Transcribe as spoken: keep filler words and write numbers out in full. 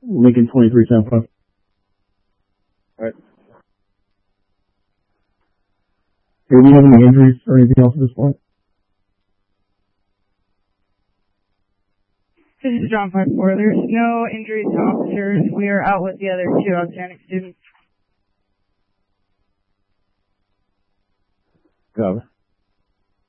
Lincoln twenty-three ten five. All right. Do we have any injuries or anything else at this point? This is John five four. There's no injuries to officers. We are out with the other two outstanding students. Cover.